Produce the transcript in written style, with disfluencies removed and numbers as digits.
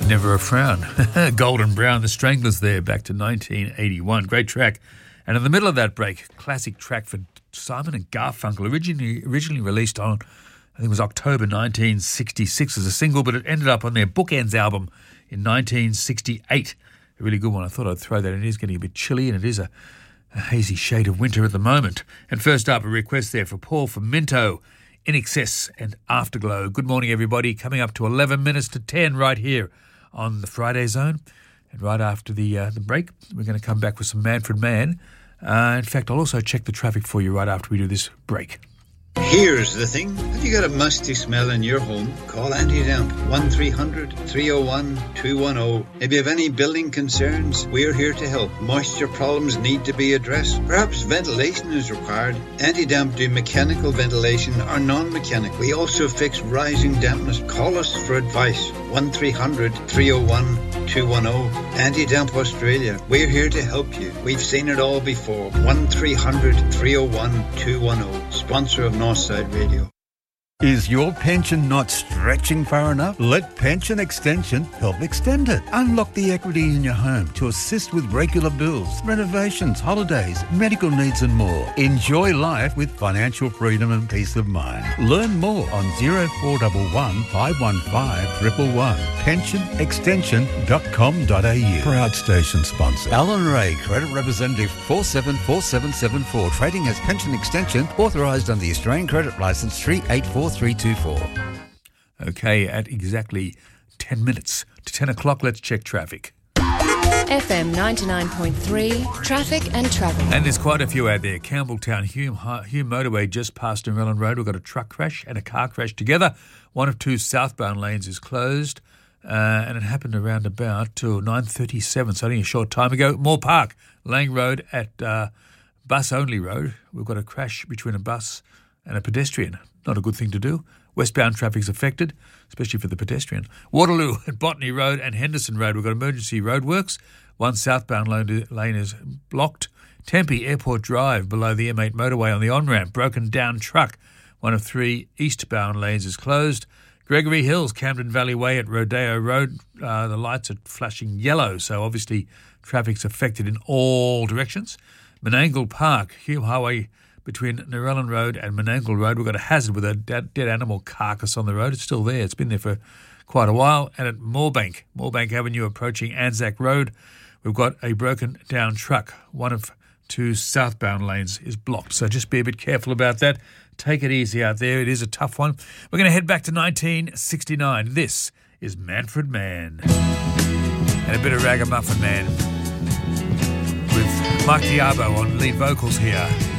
Never a Frown. Golden Brown, the Stranglers there, back to 1981. Great track. And in the middle of that break, classic track for Simon and Garfunkel, originally released on, I think it was October 1966 as a single, but it ended up on their Bookends album in 1968. A really good one. I thought I'd throw that in. It is getting a bit chilly, and it is a hazy shade of winter at the moment. And first up, a request there for Paul from Minto, In Excess and Afterglow. Good morning, everybody. Coming up to 11 minutes to 10 right here on the Friday Zone. And right after the break, we're going to come back with some Manfred Mann. In fact, I'll also check the traffic for you right after we do this break. Here's the thing. Have you got a musty smell in your home? Call Anti-Damp 1300-301-210. If you have any building concerns, we're here to help. Moisture problems need to be addressed. Perhaps ventilation is required. Anti-Damp do mechanical ventilation or non-mechanical. We also fix rising dampness. Call us for advice. 1300-301-210. Anti-Damp Australia. We're here to help you. We've seen it all before. 1300-301-210. Sponsor of Northside Radio. Is your pension not stretching far enough? Let Pension Extension help extend it. Unlock the equity in your home to assist with regular bills, renovations, holidays, medical needs and more. Enjoy life with financial freedom and peace of mind. Learn more on 0411 515 111. pensionextension.com.au. Proud station sponsor. Alan Ray, Credit Representative 474774. Trading as Pension Extension, authorised under the Australian Credit Licence 384324. Okay, at exactly 10 minutes to 10 o'clock, let's check traffic. FM 99.3, traffic and travel. And there's quite a few out there. Campbelltown, Hume Motorway just past Narellan Road. We've got a truck crash and a car crash together. One of two southbound lanes is closed, and it happened around about till 9:37, so only a short time ago. Moore Park, Lang Road at Bus-Only Road. We've got a crash between a bus and a pedestrian. Not a good thing to do. Westbound traffic's affected, especially for the pedestrian. Waterloo at Botany Road and Henderson Road. We've got emergency roadworks. One southbound lane is blocked. Tempe Airport Drive below the M8 motorway on the on-ramp. Broken down truck. One of three eastbound lanes is closed. Gregory Hills, Camden Valley Way at Rodeo Road. The lights are flashing yellow, so obviously traffic's affected in all directions. Menangle Park, Hume Highway between Narellan Road and Menangle Road. We've got a hazard with a dead animal carcass on the road. It's still there. It's been there for quite a while. And at Moorebank Avenue approaching Anzac Road, we've got a broken down truck. One of two southbound lanes is blocked. So just be a bit careful about that. Take it easy out there. It is a tough one. We're going to head back to 1969. This is Manfred Mann. And a bit of Ragamuffin Man with Mike Diabo on lead vocals here.